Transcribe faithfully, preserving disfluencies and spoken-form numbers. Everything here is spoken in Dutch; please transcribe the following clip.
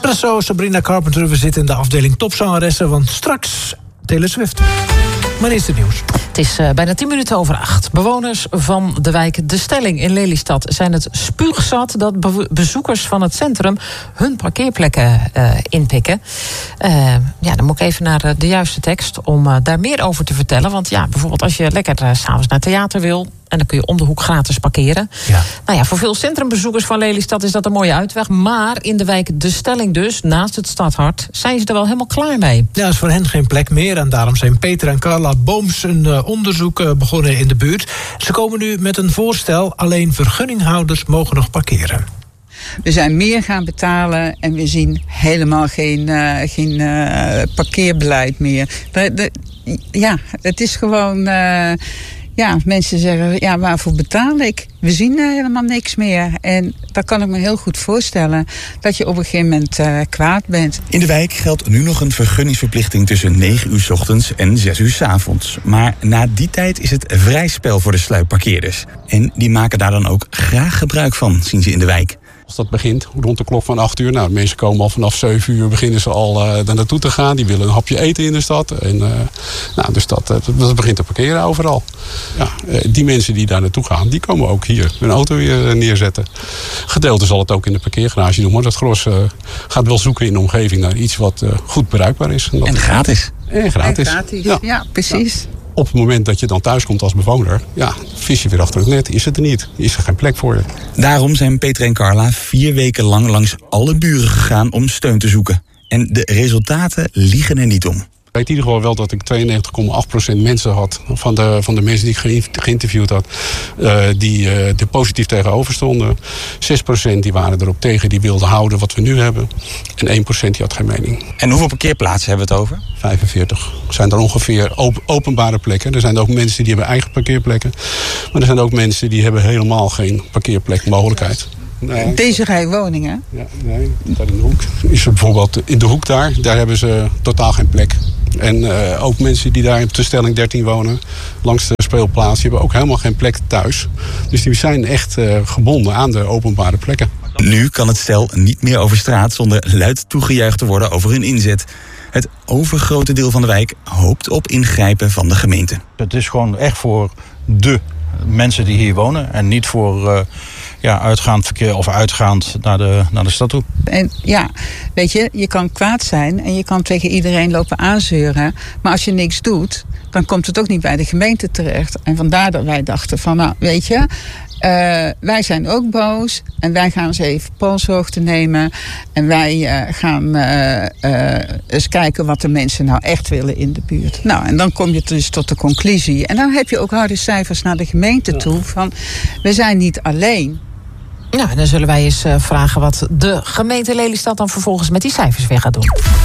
Maar zo, Sabrina Carpenter, we zitten in de afdeling topzangeressen, want straks Taylor Swift. Maar eerst het nieuws. Het is uh, bijna tien minuten over acht. Bewoners van de wijk De Stelling in Lelystad zijn het spuugzat dat be- bezoekers van het centrum hun parkeerplekken uh, inpikken. Uh, ja, dan moet ik even naar uh, de juiste tekst om uh, daar meer over te vertellen. Want ja, bijvoorbeeld als je lekker uh, 's avonds naar theater wil, en dan kun je om de hoek gratis parkeren. Ja. Nou ja, voor veel centrumbezoekers van Lelystad is dat een mooie uitweg. Maar in de wijk De Stelling dus, naast het stadhart, zijn ze er wel helemaal klaar mee. Ja, is voor hen geen plek meer. En daarom zijn Peter en Carla Booms een uh, onderzoek uh, begonnen in de buurt. Ze komen nu met een voorstel. Alleen vergunninghouders mogen nog parkeren. We zijn meer gaan betalen en we zien helemaal geen, uh, geen uh, parkeerbeleid meer. De, de, ja, het is gewoon... Uh, Ja, mensen zeggen, ja, waarvoor betaal ik? We zien uh, helemaal niks meer. En dat kan ik me heel goed voorstellen, dat je op een gegeven moment uh, kwaad bent. In de wijk geldt nu nog een vergunningsverplichting tussen negen uur 's ochtends en zes uur 's avonds. Maar na die tijd is het vrij spel voor de sluipparkeerders. En die maken daar dan ook graag gebruik van, zien ze in de wijk. Als dat begint, rond de klok van acht uur. Nou, de mensen komen al vanaf zeven uur, beginnen ze al uh, daar naartoe te gaan. Die willen een hapje eten in de stad. En, uh, nou, dus dat, dat, dat begint te parkeren overal. Ja, uh, die mensen die daar naartoe gaan, die komen ook hier hun auto weer uh, neerzetten. Gedeelte zal het ook in de parkeergarage doen. Maar dat gros uh, gaat wel zoeken in de omgeving naar iets wat uh, goed bereikbaar is. En, en gratis. En gratis. En gratis, ja, ja precies. Ja. Op het moment dat je dan thuis komt als bewoner, ja, vis je weer achter het net. Is het er niet? Is er geen plek voor je? Daarom zijn Peter en Carla vier weken lang langs alle buren gegaan om steun te zoeken. En de resultaten liegen er niet om. Ik weet in ieder geval wel dat ik tweeënnegentig komma acht procent mensen had, van de, van de mensen die ik ge- geïnterviewd had, uh, die uh, er positief tegenover stonden. zes procent die waren erop tegen, die wilden houden wat we nu hebben. En één procent die had geen mening. En hoeveel parkeerplaatsen hebben we het over? vijfenveertig. Zijn er ongeveer op, openbare plekken. Er zijn ook mensen die hebben eigen parkeerplekken. Maar er zijn ook mensen die hebben helemaal geen parkeerplekmogelijkheid. Nee. Deze rij woningen? Ja, nee, daar in de hoek. Is er bijvoorbeeld in de hoek daar, daar hebben ze totaal geen plek. En uh, ook mensen die daar op de stelling dertien wonen, langs de speelplaats, die hebben ook helemaal geen plek thuis. Dus die zijn echt uh, gebonden aan de openbare plekken. Nu kan het stel niet meer over straat zonder luid toegejuicht te worden over hun inzet. Het overgrote deel van de wijk hoopt op ingrijpen van de gemeente. Het is gewoon echt voor de mensen die hier wonen en niet voor uh, ja, uitgaand verkeer of uitgaand naar de, naar de stad toe. En ja, weet je, je kan kwaad zijn en je kan tegen iedereen lopen aanzeuren. Maar als je niks doet, dan komt het ook niet bij de gemeente terecht. En vandaar dat wij dachten van, nou, weet je, Uh, wij zijn ook boos en wij gaan eens even polshoogte nemen. En wij uh, gaan uh, uh, eens kijken wat de mensen nou echt willen in de buurt. Nou, en dan kom je dus tot de conclusie. En dan heb je ook harde cijfers naar de gemeente toe van, we zijn niet alleen. Nou, en dan zullen wij eens uh, vragen wat de gemeente Lelystad dan vervolgens met die cijfers weer gaat doen.